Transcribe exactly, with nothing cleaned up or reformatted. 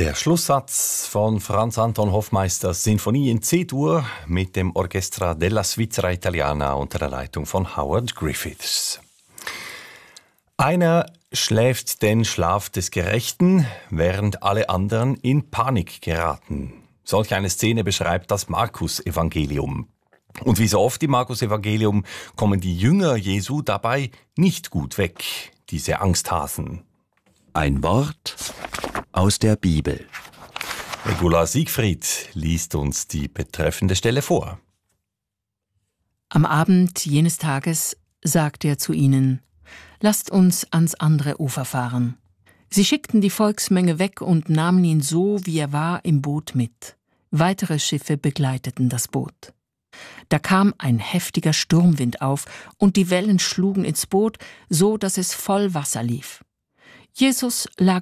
Der Schlusssatz von Franz Anton Hoffmeisters Sinfonie in C-Dur mit dem Orchestra della Svizzera Italiana unter der Leitung von Howard Griffiths. Einer schläft den Schlaf des Gerechten, während alle anderen in Panik geraten. Solch eine Szene beschreibt das Markus-Evangelium. Und wie so oft im Markus-Evangelium kommen die Jünger Jesu dabei nicht gut weg, diese Angsthasen. Ein Wort aus der Bibel. Regula Siegfried liest uns die betreffende Stelle vor. Am Abend jenes Tages sagte er zu ihnen: Lasst uns ans andere Ufer fahren. Sie schickten die Volksmenge weg und nahmen ihn so, wie er war, im Boot mit. Weitere Schiffe begleiteten das Boot. Da kam ein heftiger Sturmwind auf, und die Wellen schlugen ins Boot, so dass es voll Wasser lief. Jesus lag